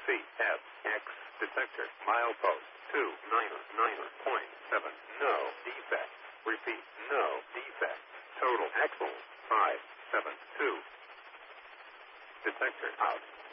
CFX detector. Milepost 299.7. No defect. Repeat, no defect. Total axle 572. Detector out.